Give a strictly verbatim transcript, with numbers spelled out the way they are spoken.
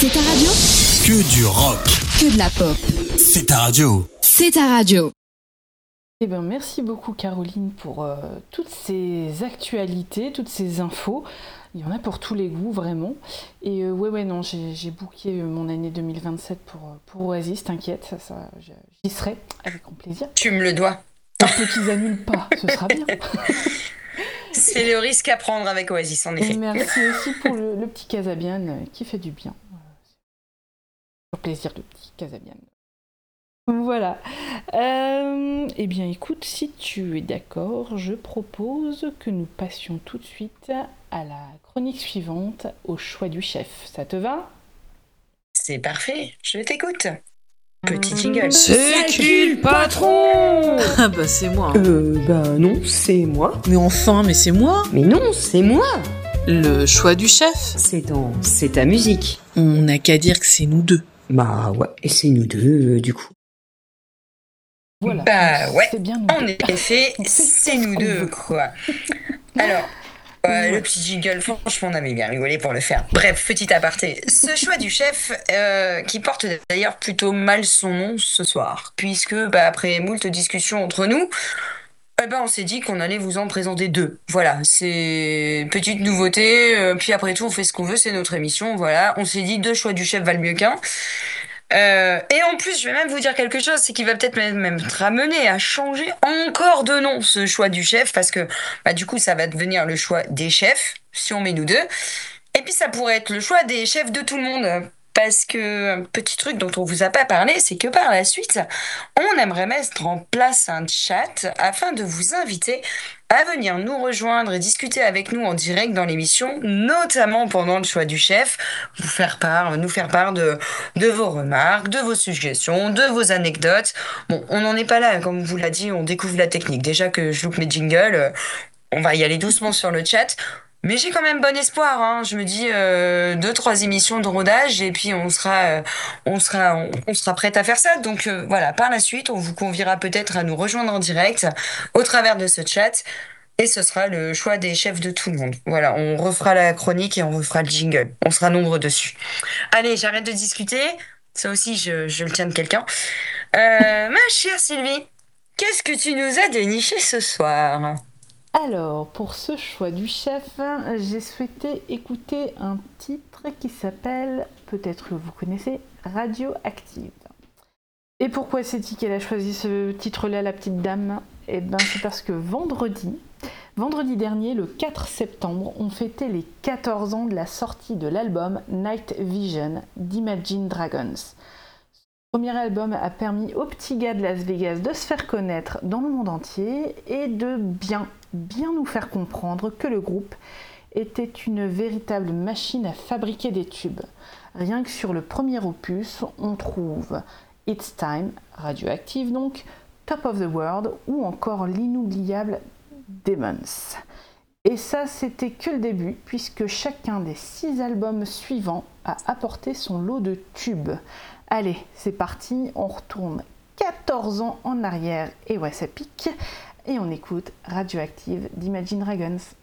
C'est ta radio ? Que du rock. Que de la pop. C'est ta radio. C'est ta radio. Eh ben, merci beaucoup Caroline pour euh, toutes ces actualités, toutes ces infos. Il y en a pour tous les goûts, vraiment. Et euh, ouais, ouais, non, j'ai, j'ai booké mon année deux mille vingt-sept pour, pour Oasis, t'inquiète, ça, ça, j'y serai avec grand plaisir. Tu me le dois. Tant qu'ils annulent pas, ce sera bien. C'est le risque à prendre avec Oasis, en effet. Et merci aussi pour le, le petit Casabian qui fait du bien. C'est un plaisir, le petit Casabian. Voilà. Euh, eh bien, écoute, si tu es d'accord, je propose que nous passions tout de suite à la chronique suivante, au choix du chef. Ça te va ? C'est parfait, je t'écoute. Petit jingle. C'est qui le patron ? Ah bah c'est moi. Euh, bah non, c'est moi. Mais enfin, mais c'est moi. Mais non, c'est moi. Le choix du chef. C'est dans C'est ta musique. On n'a qu'à dire que c'est nous deux. Bah ouais, et c'est nous deux, euh, du coup. Voilà. Bah ouais, c'est bien nous en deux. effet, c'est nous deux, veut. quoi. Alors, euh, le petit jingle, franchement, on avait bien rigolé pour le faire. Bref, petit aparté. Ce choix du chef, euh, qui porte d'ailleurs plutôt mal son nom ce soir, puisque, bah, après moult discussions entre nous, eh ben, on s'est dit qu'on allait vous en présenter deux. Voilà, c'est une petite nouveauté, euh, puis après tout, on fait ce qu'on veut, c'est notre émission, voilà. On s'est dit deux choix du chef valent mieux qu'un. Euh, et en plus, je vais même vous dire quelque chose, c'est qu'il va peut-être même, même être amené à changer encore de nom, ce choix du chef, parce que bah, du coup, ça va devenir le choix des chefs, si on met nous deux. Et puis, ça pourrait être le choix des chefs de tout le monde. Parce que, un petit truc dont on vous a pas parlé, c'est que par la suite, on aimerait mettre en place un chat afin de vous inviter à venir nous rejoindre et discuter avec nous en direct dans l'émission, notamment pendant le choix du chef, vous faire part, nous faire part de, de vos remarques, de vos suggestions, de vos anecdotes. Bon, on n'en est pas là, comme vous l'a dit, on découvre la technique. Déjà que je loupe mes jingles, on va y aller doucement sur le chat. Mais j'ai quand même bon espoir, hein. Je me dis euh, deux, trois émissions de rodage et puis on sera, euh, on sera, on, on sera prête à faire ça. Donc euh, voilà, par la suite, on vous conviera peut-être à nous rejoindre en direct au travers de ce chat et ce sera le choix des chefs de tout le monde. Voilà, on refera la chronique et on refera le jingle. On sera nombreux dessus. Allez, j'arrête de discuter. Ça aussi, je, je le tiens de quelqu'un. Euh, ma chère Sylvie, qu'est-ce que tu nous as déniché ce soir ? Alors, pour ce choix du chef, j'ai souhaité écouter un titre qui s'appelle, peut-être que vous connaissez, Radioactive. Et pourquoi c'est-il qu'elle a choisi ce titre-là, la petite dame ? Eh ben, c'est parce que vendredi, vendredi dernier, le quatre septembre, on fêtait les quatorze ans de la sortie de l'album Night Vision d'Imagine Dragons. Ce premier album a permis aux petits gars de Las Vegas de se faire connaître dans le monde entier et de bien, bien nous faire comprendre que le groupe était une véritable machine à fabriquer des tubes. Rien que sur le premier opus, on trouve It's Time, Radioactive donc, Top of the World ou encore l'inoubliable Demons. Et ça, c'était que le début, puisque chacun des six albums suivants a apporté son lot de tubes. Allez, c'est parti, on retourne quatorze ans en arrière, et ouais, ça pique, et on écoute Radioactive d'Imagine Dragons.